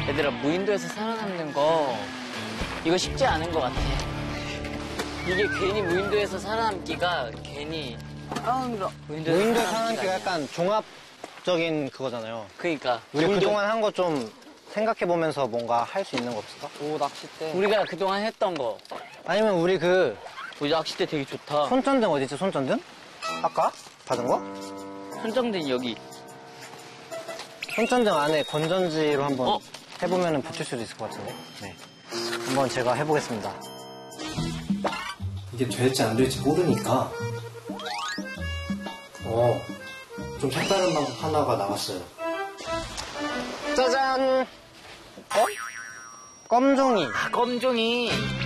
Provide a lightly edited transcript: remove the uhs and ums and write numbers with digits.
얘들아, 무인도에서 살아남는 거 이거 쉽지 않은 것 같아. 이게 괜히 무인도에서 살아남기가 괜히 힘들어. 무인도 살아남기가 약간 종합적인 그거잖아요. 그러니까 우리 그동안 한 거 좀 생각해보면서 뭔가 할 수 있는 거 없을까? 오, 낚싯대. 우리가 그동안 했던 거. 아니면 우리 우리 낚싯대 되게 좋다. 손전등 어디 있지, 손전등? 아까 받은 거? 손정대는 여기. 손전등 안에 건전지로 한번 해보면 붙일 수도 있을 것 같은데. 네. 한번 제가 해보겠습니다. 이게 될지 안 될지 모르니까 좀 색다른 방법 하나가 나왔어요. 짜잔! 껌종이. 검종이.